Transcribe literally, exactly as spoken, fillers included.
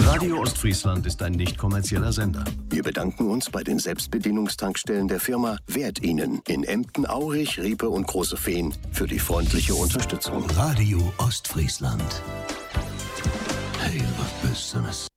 Radio Ostfriesland ist ein nicht kommerzieller Sender. Wir bedanken uns bei den Selbstbedienungstankstellen der Firma Wert Ihnen in Emden, Aurich, Riepe und Große Feen für die freundliche Unterstützung. Radio Ostfriesland. Hey, was Besseres.